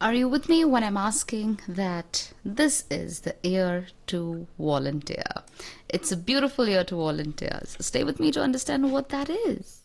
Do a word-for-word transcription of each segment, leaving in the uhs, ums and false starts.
Are you with me when I'm asking that this is the year to volunteer? It's a beautiful year to volunteer. So stay with me to understand what that is.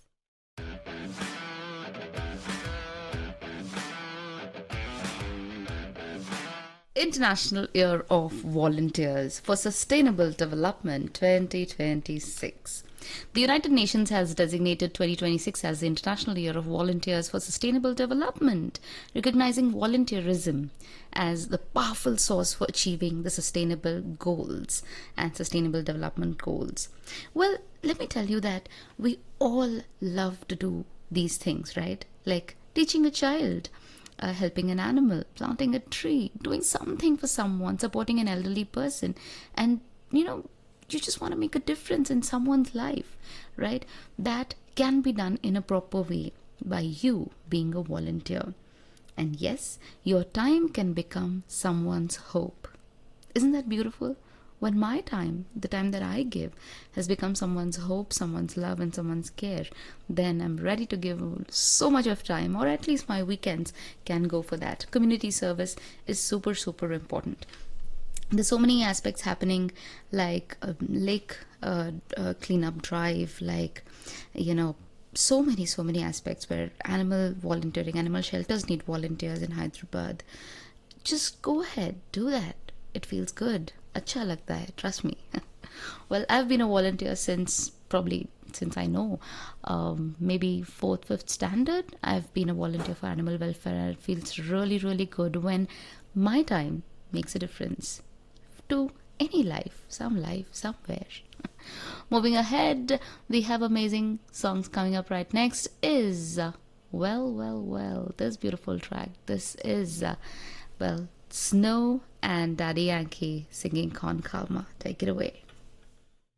International Year of Volunteers for Sustainable Development twenty twenty-six. The United Nations has designated twenty twenty-six as the International Year of Volunteers for Sustainable Development, recognizing volunteerism as the powerful source for achieving the sustainable goals and sustainable development goals. Well, let me tell you that we all love to do these things, right? Like teaching a child, uh, helping an animal, planting a tree, doing something for someone, supporting an elderly person, and you know, you just want to make a difference in someone's life, right? That can be done in a proper way by you being a volunteer. And yes, your time can become someone's hope. Isn't that beautiful? When my time, the time that I give, has become someone's hope, someone's love, and someone's care, then I'm ready to give so much of time, or at least my weekends can go for that. Community service is super, super important. There's so many aspects happening, like a lake uh, uh, cleanup drive, like, you know, so many, so many aspects where animal volunteering, animal shelters need volunteers in Hyderabad. Just go ahead, do that. It feels good. Acha lagta hai, trust me. Well, I've been a volunteer since probably since I know, um, maybe fourth, fifth standard. I've been a volunteer for animal welfare, and it feels really, really good when my time makes a difference to any life, some life, somewhere. Moving ahead, we have amazing songs coming up. Right next is uh, Well, Well, Well. This beautiful track. This is, uh, well, Snow and Daddy Yankee singing Con Calma. Take it away.